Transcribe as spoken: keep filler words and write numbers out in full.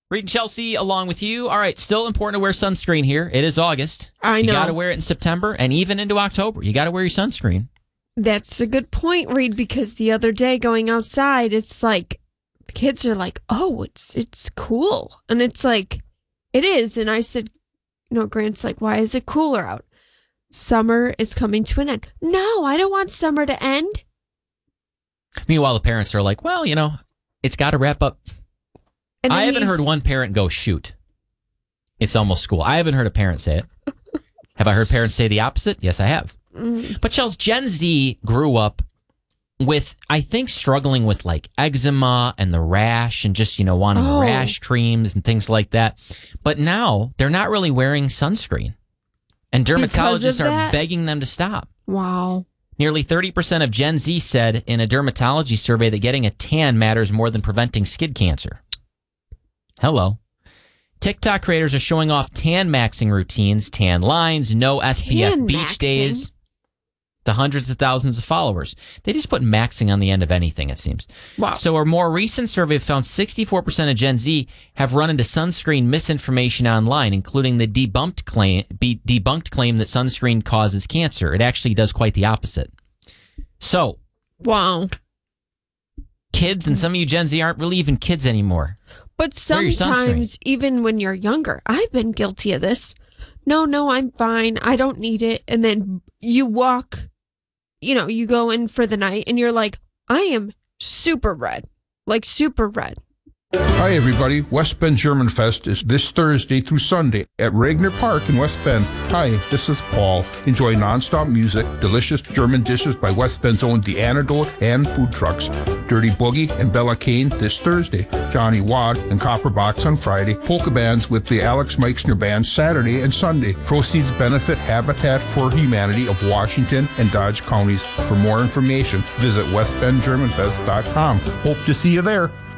Reed and Chelsea along with you. All right, still important to wear sunscreen here. It is August. I know. You got to wear it in September and even into October. You got to wear your sunscreen. That's a good point, Reed, because the other day going outside, it's like, the kids are like, oh, it's it's cool. And it's like, it is. And I said, you know, Grant's like, why is it cooler out? Summer is coming to an end. No, I don't want summer to end. Meanwhile, the parents are like, well, you know, it's got to wrap up. And I haven't he's- heard one parent go, shoot, it's almost school. I haven't heard a parent say it. Have I heard parents say the opposite? Yes, I have. Mm. But Chelsea, Gen Z grew up with, I think, struggling with like eczema and the rash and just, you know, wanting Oh. rash creams and things like that. But now they're not really wearing sunscreen. And dermatologists of are that? begging them to stop. Wow. Nearly thirty percent of Gen Z said in a dermatology survey that getting a tan matters more than preventing skin cancer. Hello. TikTok creators are showing off tan maxing routines, tan lines, no S P F Tan beach maxing? days to hundreds of thousands of followers. They just put maxing on the end of anything, it seems. Wow. So a more recent survey found sixty-four percent of Gen Z have run into sunscreen misinformation online, including the debunked claim, be, debunked claim that sunscreen causes cancer. It actually does quite the opposite. So, Wow. kids, and some of you Gen Z aren't really even kids anymore. But Wear your sunscreen. sometimes, even when you're younger, I've been guilty of this. No, no, I'm fine. I don't need it. And then you walk, you know, you go in for the night and you're like, I am super red. Like super red. Hi, everybody. West Bend German Fest is this Thursday through Sunday at Regner Park in West Bend. Hi, this is Paul. Enjoy nonstop music, delicious German dishes by West Bend's own The Antidote, and food trucks. Dirty Boogie and Bella Kane this Thursday. Johnny Wad and Copper Box on Friday. Polka bands with the Alex Meixner Band Saturday and Sunday. Proceeds benefit Habitat for Humanity of Washington and Dodge counties. For more information, visit west bend german fest dot com. Hope to see you there.